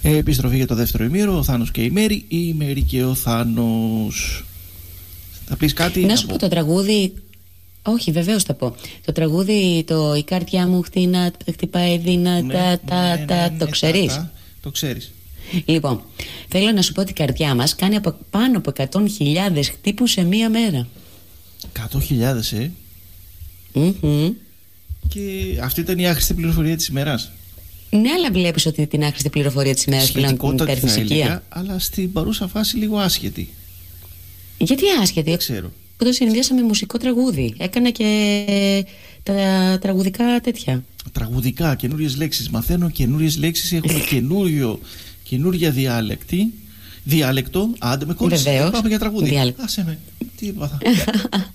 Επιστροφή για το δεύτερο ημίωρο. Ο Θάνος και η Μέρη, η Μέρη και ο Θάνος. Θα πεις κάτι? Να σου πω το τραγούδι. Όχι, βεβαίως θα πω. Το τραγούδι, η καρδιά μου χτυπάει δυνατά, το ξέρεις? Το ξέρεις. Λοιπόν, θέλω να σου πω ότι η καρδιά μας κάνει πάνω από 100.000 χτύπους σε μία μέρα. 100.000, Και αυτή ήταν η άχρηστη πληροφορία της ημέρας. Ναι, αλλά βλέπεις ότι την άχρηστη πληροφορία της ημέρας πλέον την παίρνει σε οικία. Αλλά στην παρούσα φάση λίγο άσχετη. Γιατί άσχετη? Δεν ξέρω. Που το συνδυάσαμε με μουσικό τραγούδι. Έκανα και τα τραγουδικά τέτοια. Τραγουδικά, καινούριες λέξεις. Μαθαίνω καινούριες λέξεις. Έχουμε καινούρια διάλεκτο. Άντε με κόλλησε. Πάμε για τραγούδι. Άσε με. Τι είπα.